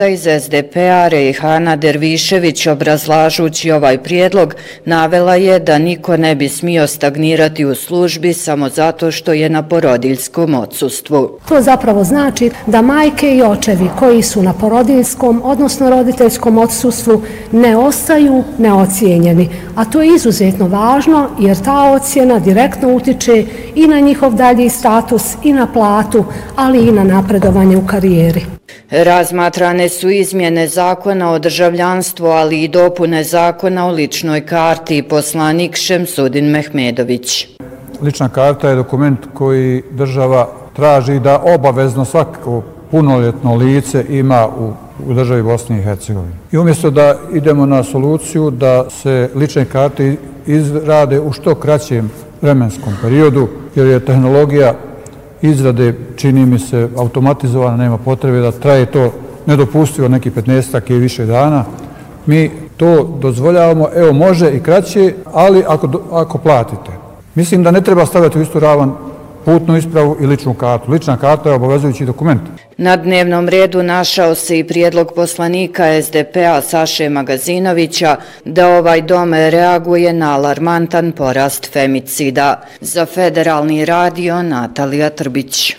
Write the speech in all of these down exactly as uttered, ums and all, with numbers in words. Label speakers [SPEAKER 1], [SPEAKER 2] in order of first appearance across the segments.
[SPEAKER 1] Iz S D P-a Rejhana Dervišević, obrazlažući ovaj prijedlog, navela je da niko ne bi smio stagnirati u službi samo zato što je na porodiljskom odsustvu.
[SPEAKER 2] To zapravo znači da majke i očevi koji su na porodiljskom, odnosno roditeljskom odsustvu, ne ostaju neocijenjeni. A to je izuzetno važno jer ta ocjena direktno utiče i na njihov dalji status i na platu, ali i na napredovanje u karijeri.
[SPEAKER 1] Razmatrane su izmjene zakona o državljanstvu, ali i dopune zakona o ličnoj karti, poslanik Šemsudin Mehmedović.
[SPEAKER 3] Lična karta je dokument koji država traži da obavezno svako punoljetno lice ima u, u državi Bosne i Hercegovine. I umjesto da idemo na soluciju da se lične karte izrade u što kraćem vremenskom periodu, jer je tehnologija izrade, čini mi se, automatizovana, nema potrebe da traje to nedopustivo neki petnaestak i više dana. Mi to dozvoljavamo, evo može i kraće, ali ako, ako platite. Mislim da ne treba stavljati u istu ravan putnu ispravu i ličnu kartu. Lična karta je obavezujući dokument.
[SPEAKER 1] Na dnevnom redu našao se i prijedlog poslanika S D P-a Saše Magazinovića da ovaj dom reaguje na alarmantan porast femicida. Za Federalni radio Natalija Trbić.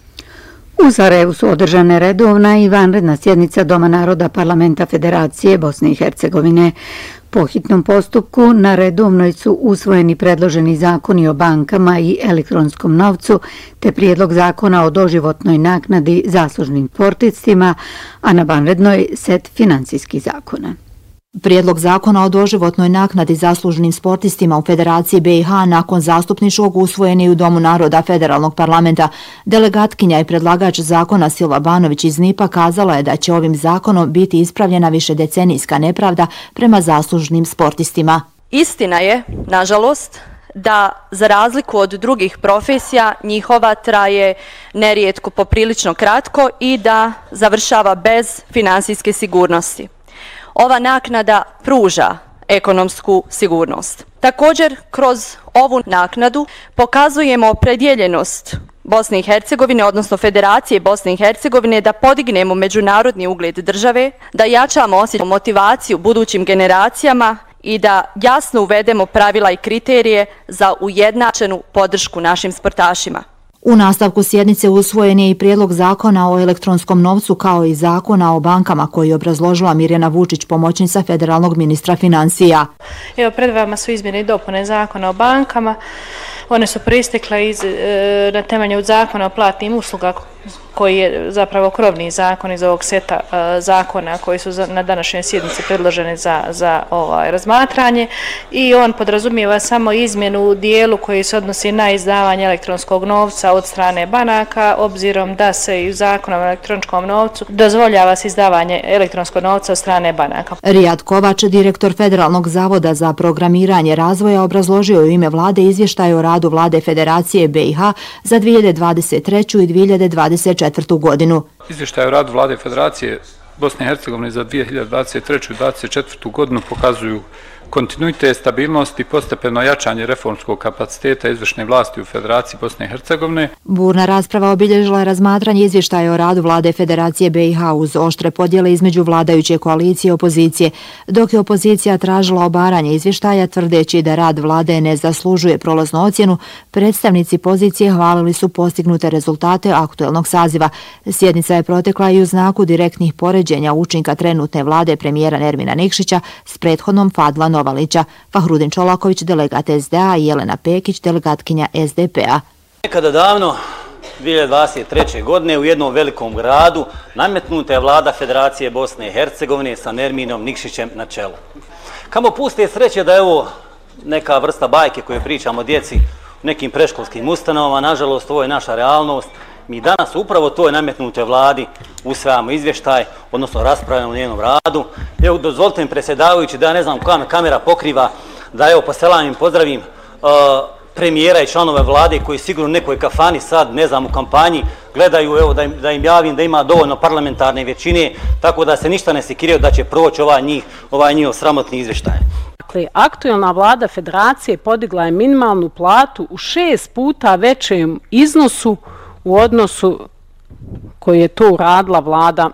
[SPEAKER 4] U Sarajevu su održane redovna i vanredna sjednica Doma naroda Parlamenta Federacije Bosne i Hercegovine. Po hitnom postupku na redovnoj su usvojeni predloženi zakoni o bankama i elektronskom novcu, te prijedlog zakona o doživotnoj naknadi zaslužnim sportistima, a na vanrednoj set financijskih zakona.
[SPEAKER 5] Prijedlog zakona o doživotnoj naknadi zaslužnim sportistima u Federaciji B i H nakon zastupničkog usvojen je u Domu naroda Federalnog parlamenta. Delegatkinja i predlagač zakona Silva Banović iz N I P-a kazala je da će ovim zakonom biti ispravljena višedecenijska nepravda prema zaslužnim sportistima.
[SPEAKER 6] Istina je, nažalost, da za razliku od drugih profesija njihova traje nerijetko poprilično kratko i da završava bez finansijske sigurnosti. Ova naknada pruža ekonomsku sigurnost. Također, kroz ovu naknadu pokazujemo opredjeljenost Bosne i Hercegovine, odnosno Federacije Bosne i Hercegovine, da podignemo međunarodni ugled države, da jačamo osjećaj motivaciju budućim generacijama i da jasno uvedemo pravila i kriterije za ujednačenu podršku našim sportašima.
[SPEAKER 5] U nastavku sjednice usvojen je i prijedlog zakona o elektronskom novcu kao i zakona o bankama koji je obrazložila Mirjana Vučić, pomoćnica federalnog ministra financija.
[SPEAKER 7] Evo, pred vama su izmjene i dopune zakona o bankama. One su proistekle iz, e, na temelju zakona o platnim usluga koji je zapravo krovni zakon iz ovog seta e, zakona koji su za, na današnjoj sjednici predloženi za, za ovaj, razmatranje i on podrazumijeva samo izmjenu u dijelu koji se odnosi na izdavanje elektronskog novca od strane banaka, obzirom da se i zakonom o elektronskom novcu dozvoljava se izdavanje elektronskog novca od strane banaka.
[SPEAKER 5] Rijad Kovač, direktor Federalnog zavoda za programiranje razvoja, obrazložio u ime vlade izvještaj o radu vlade Federacije B i H za dvije hiljade dvadeset treću i dvije hiljade dvadeset četvrtu godinu.
[SPEAKER 8] Izvještaj o radu vlade Federacije Bosne i Hercegovine za dvije hiljade dvadeset treću i dvije hiljade dvadeset četvrtu godinu pokazuju kontinuitet, stabilnost i postepeno jačanje reformskog kapaciteta izvršne vlasti u Federaciji Bosne i Hercegovine.
[SPEAKER 5] Burna rasprava obilježila je razmatranje izvještaja o radu vlade Federacije B i H uz oštre podjele između vladajuće koalicije i opozicije, dok je opozicija tražila obaranje izvještaja tvrdeći da rad vlade ne zaslužuje prolaznu ocjenu. Predstavnici pozicije hvalili su postignute rezultate aktuelnog saziva. Sjednica je protekla i u znaku direktnih poređenja učinka trenutne vlade premijera Nermina Nikšića s prethodnom Fadla Novalića. Fahrudin Čolaković, delegat S D A i Jelena Pekić, delegatkinja S D P-a.
[SPEAKER 9] Nekada davno, dvije hiljade dvadeset treće. godine, u jednom velikom gradu nametnuta je vlada Federacije Bosne i Hercegovine sa Nerminom Nikšićem na čelu. Kamo puste sreće da je ovo neka vrsta bajke koju pričamo djeci u nekim preškolskim ustanovama, nažalost ovo je naša realnost. Mi danas upravo toj nametnutoj vladi usvajamo izvještaj, odnosno raspravljamo o njenom radu. Evo, dozvolite mi predsjedavajući da ja ne znam koja me kamera pokriva, da evo poselam i pozdravim uh, premijera i članove vlade koji sigurno u nekoj kafani sad, ne znam, u kampanji gledaju, evo da im, da im javim da ima dovoljno parlamentarne većine, tako da se ništa ne sekiraju da će proći ovaj njih, ovaj njihov sramotni izvještaj.
[SPEAKER 10] Dakle, aktuelna vlada Federacije podigla je minimalnu platu u šest puta većem iznosu u odnosu koji je to uradila vlada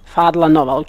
[SPEAKER 10] Fadla Noval.